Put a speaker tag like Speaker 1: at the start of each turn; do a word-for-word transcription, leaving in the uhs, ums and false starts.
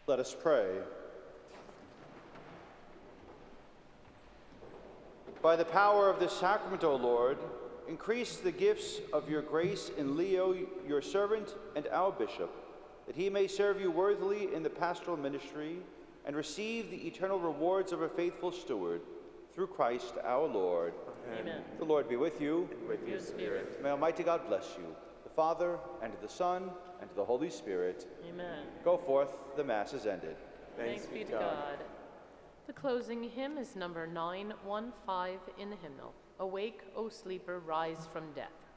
Speaker 1: Let us pray. By the power of this sacrament, O Lord, increase the gifts of your grace in Leo, your servant, and our bishop, that he may serve you worthily in the pastoral ministry and receive the eternal rewards of a faithful steward, through Christ our Lord.
Speaker 2: Amen.
Speaker 1: The Lord be with you.
Speaker 2: And with your spirit.
Speaker 1: May Almighty God bless you, the Father, and the Son, and the Holy Spirit.
Speaker 2: Amen.
Speaker 1: Go forth, the Mass is ended.
Speaker 2: Thanks, be to God. God. The closing hymn is number nine one five in the hymnal. Awake, O sleeper, rise from death.